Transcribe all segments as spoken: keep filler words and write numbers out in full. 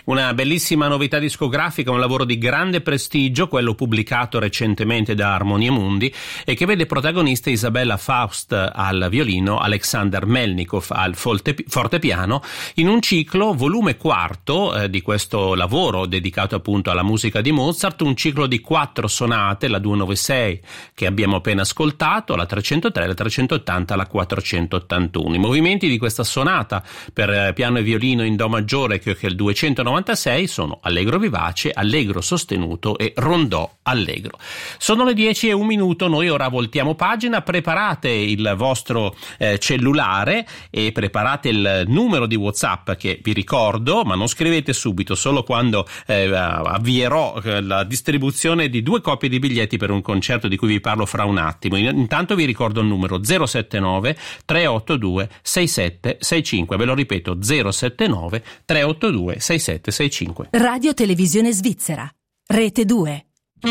Una bellissima novità discografica, un lavoro di grande prestigio, quello pubblicato recentemente da Armonia Mundi e che vede protagonista Isabella Faust al violino, Alexander Melnikov al fortepiano, in un ciclo volume quarto eh, di questo lavoro dedicato appunto alla musica di Mozart, un ciclo di quattro sonate, la duecentonovantasei che abbiamo appena ascoltato, la trecentotre, la trecentottanta, la quattrocentottantuno. I movimenti di questa sonata per piano e violino in do maggiore, che è il duecentonovantasei, sono allegro vivace, allegro sostenuto e rondò allegro. Sono le dieci e un minuto, noi ora voltiamo pagina. Preparate il vostro eh, cellulare e preparate il numero di WhatsApp che vi ricordo, ma non scrivete subito, solo quando eh, avvierò eh, la distribuzione di due copie di biglietti per un concerto di cui vi parlo fra un attimo. Intanto vi ricordo il numero zero sette nove tre otto due sei sette sei cinque, ve lo ripeto, zero sette nove tre otto due sei sette sei cinque. Radio Televisione Svizzera, Rete due.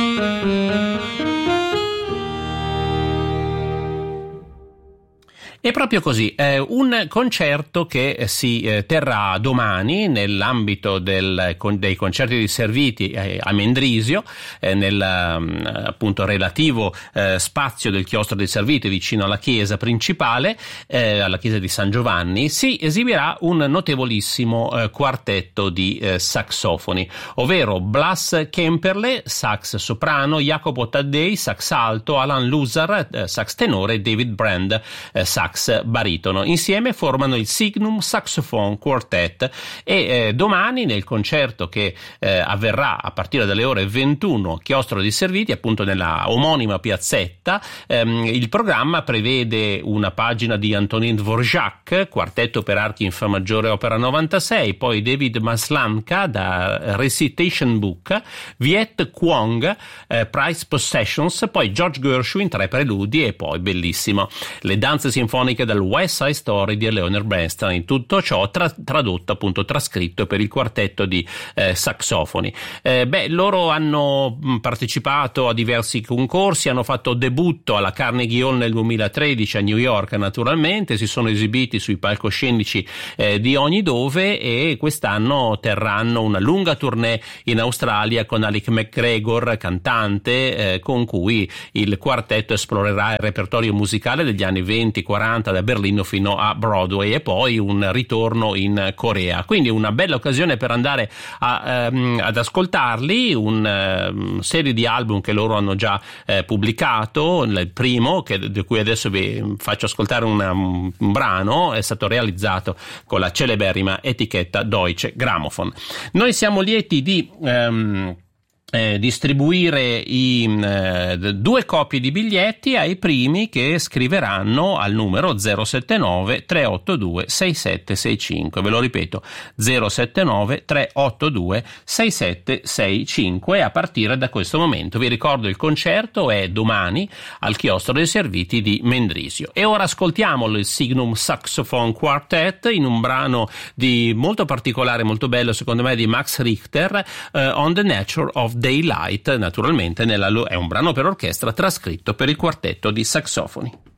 È proprio così, eh, un concerto che si eh, terrà domani nell'ambito del, con, dei concerti di serviti eh, a Mendrisio, eh, nel um, appunto relativo eh, spazio del chiostro dei serviti vicino alla chiesa principale, eh, alla chiesa di San Giovanni, si esibirà un notevolissimo eh, quartetto di eh, saxofoni, ovvero Blas Kemperle, sax soprano, Jacopo Taddei, sax alto, Alan Lusar, eh, sax tenore e David Brand, eh, sax baritono. Insieme formano il Signum Saxophone Quartet e eh, domani nel concerto che eh, avverrà a partire dalle ore ventuno, chiostro dei serviti, appunto nella omonima piazzetta, ehm, il programma prevede una pagina di Antonin Dvorak, quartetto per archi in fa maggiore opera novantasei, poi David Maslanka da Recitation Book, Viet Quong, eh, Price Possessions, poi George Gershwin, tre preludi e poi bellissimo le danze sinfoniche del West Side Story di Leonard Bernstein. Tutto ciò tra- tradotto, appunto trascritto per il quartetto di eh, saxofoni. Eh, beh, loro hanno mh, partecipato a diversi concorsi, hanno fatto debutto alla Carnegie Hall nel duemilatredici a New York, naturalmente, si sono esibiti sui palcoscenici eh, di ogni dove e quest'anno terranno una lunga tournée in Australia con Alec McGregor, cantante, eh, con cui il quartetto esplorerà il repertorio musicale degli anni venti quaranta da Berlino fino a Broadway e poi un ritorno in Corea. Quindi una bella occasione per andare a, ehm, ad ascoltarli, una um, serie di album che loro hanno già eh, pubblicato. Il primo, che, di cui adesso vi faccio ascoltare una, un, un brano, è stato realizzato con la celeberrima etichetta Deutsche Grammophon. Noi siamo lieti di ehm, Eh, distribuire i eh, due copie di biglietti ai primi che scriveranno al numero zero sette nove tre otto due sei sette sei cinque. Ve lo ripeto, zero sette nove tre otto due sei sette sei cinque. A partire da questo momento vi ricordo, il concerto è domani al chiostro dei serviti di Mendrisio. E ora ascoltiamolo, il Signum Saxophone Quartet, in un brano di molto particolare, molto bello secondo me, di Max Richter, uh, On the Nature of Daylight, naturalmente nella, è un brano per orchestra trascritto per il quartetto di saxofoni.